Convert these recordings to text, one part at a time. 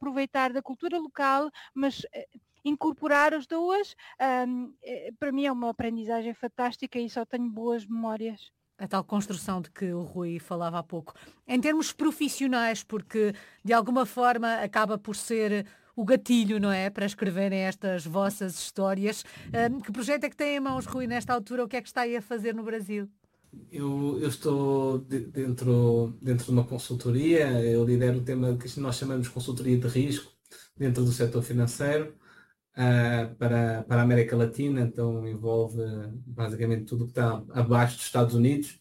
aproveitar da cultura local, mas incorporar as duas, para mim é uma aprendizagem fantástica e só tenho boas memórias. A tal construção de que o Rui falava há pouco. Em termos profissionais, porque de alguma forma acaba por ser o gatilho, não é? Para escreverem estas vossas histórias. Que projeto é que tem em mãos, Rui, nesta altura? O que é que está aí a fazer no Brasil? Eu estou dentro de uma consultoria, eu lidero o tema que nós chamamos de consultoria de risco dentro do setor financeiro, para a América Latina, então envolve basicamente tudo o que está abaixo dos Estados Unidos.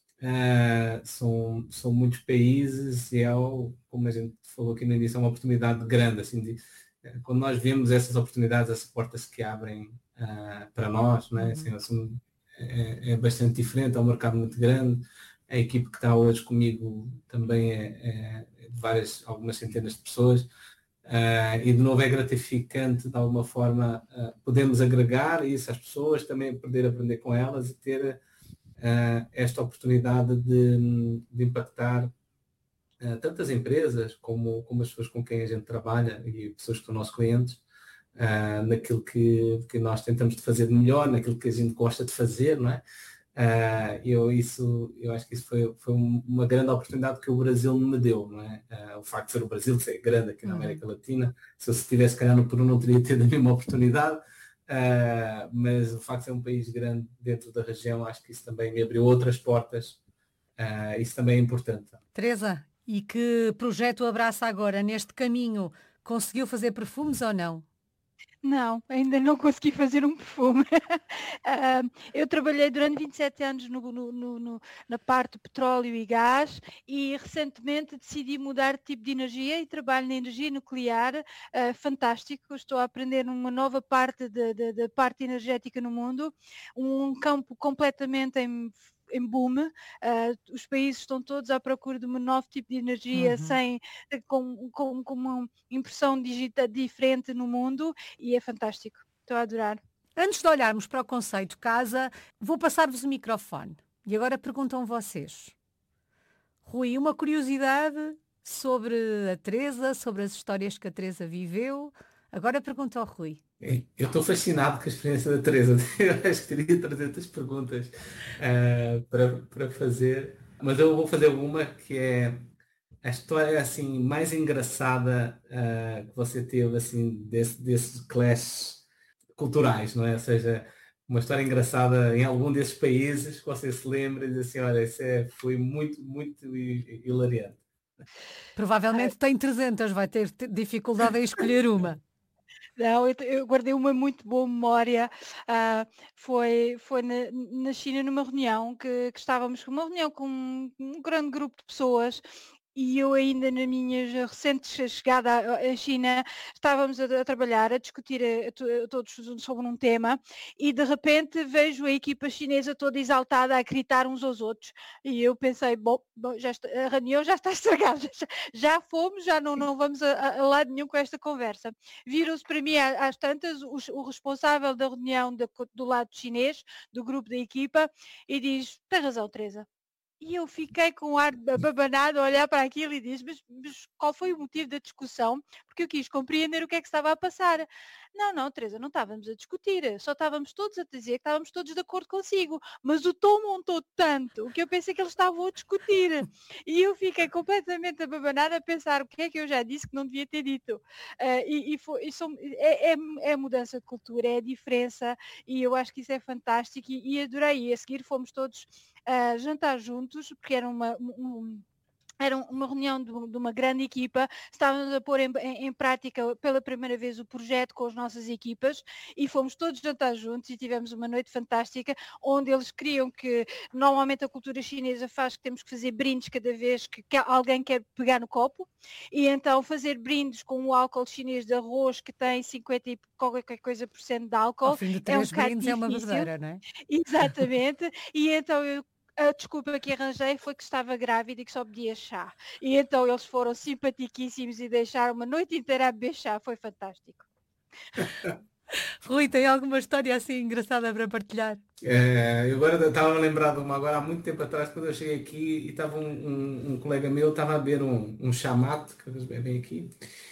São muitos países e como a gente falou aqui no início, é uma oportunidade grande. Assim, quando nós vemos essas oportunidades, essas portas que abrem para nós, né? Assim, é bastante diferente, é um mercado muito grande. A equipe que está hoje comigo também é de algumas centenas de pessoas. E de novo é gratificante de alguma forma podemos agregar isso às pessoas, também poder aprender com elas e ter esta oportunidade de impactar tantas empresas como as pessoas com quem a gente trabalha e pessoas que são nossos clientes, naquilo que nós tentamos de fazer de melhor, naquilo que a gente gosta de fazer, não é? Eu acho que isso foi uma grande oportunidade que o Brasil me deu, não é? O facto de ser o Brasil, de ser grande aqui na América Latina, se eu estivesse calhar no Peru não teria tido a mesma oportunidade, mas o facto de ser um país grande dentro da região, acho que isso também me abriu outras portas, isso também é importante. Teresa, e que projeto abraça agora neste caminho? Conseguiu fazer perfumes ou não? Não, ainda não consegui fazer um perfume. Eu trabalhei durante 27 anos na parte de petróleo e gás e recentemente decidi mudar de tipo de energia e trabalho na energia nuclear. Fantástico, estou a aprender uma nova parte da parte energética no mundo, um campo completamente em boom. Os países estão todos à procura de um novo tipo de energia com uma impressão digital diferente no mundo e é fantástico. Estou a adorar. Antes de olharmos para o conceito casa, vou passar-vos o microfone. E agora perguntam vocês. Rui, uma curiosidade sobre a Teresa, sobre as histórias que a Teresa viveu. Agora pergunta ao Rui. Eu estou fascinado com a experiência da Teresa. Eu acho que teria 300 perguntas para fazer, mas eu vou fazer uma que é a história assim mais engraçada que você teve assim desses clash culturais, não é? Ou seja, uma história engraçada em algum desses países que você se lembra e diz assim, olha, foi muito, muito hilariante. Provavelmente tem 300, vai ter dificuldade em escolher uma. Não, eu guardei uma muito boa memória. Foi na China numa reunião que estávamos com uma reunião com um grande grupo de pessoas e eu ainda na minha recente chegada à China estávamos a trabalhar, a discutir todos sobre um tema e de repente vejo a equipa chinesa toda exaltada a gritar uns aos outros e eu pensei, bom a reunião já está estragada, já fomos, já não vamos a lado nenhum com esta conversa. Viram-se para mim às tantas o responsável da reunião do lado chinês, do grupo da equipa, e diz, tem razão, Teresa. E eu fiquei com o ar abanado a olhar para aquilo e disse, mas qual foi o motivo da discussão? Porque eu quis compreender o que é que estava a passar. Não, Teresa, não estávamos a discutir, só estávamos todos a dizer que estávamos todos de acordo consigo, mas o tom montou tanto que eu pensei que eles estavam a discutir. E eu fiquei completamente abanada a pensar o que é que eu já disse que não devia ter dito. É a mudança de cultura, é a diferença e eu acho que isso é fantástico e adorei. E a seguir fomos todos jantar juntos, porque era uma reunião de uma grande equipa, estávamos a pôr em prática pela primeira vez o projeto com as nossas equipas e fomos todos jantar juntos e tivemos uma noite fantástica, onde eles queriam que, normalmente a cultura chinesa faz que temos que fazer brindes cada vez que alguém quer pegar no copo, e então fazer brindes com o álcool chinês de arroz que tem 50 e qualquer coisa por cento de álcool. Ao fim de 3 brindes difícil. É uma verdadeira, não é? Exatamente, e então a desculpa que arranjei foi que estava grávida e que só bebia chá. E então eles foram simpaticíssimos e deixaram uma noite inteira a beber chá. Foi fantástico. Rui, tem alguma história assim engraçada para partilhar? Eu agora estava a lembrar de uma, agora há muito tempo atrás, quando eu cheguei aqui e estava um colega meu, estava a beber um chá mate, que eles bebem aqui,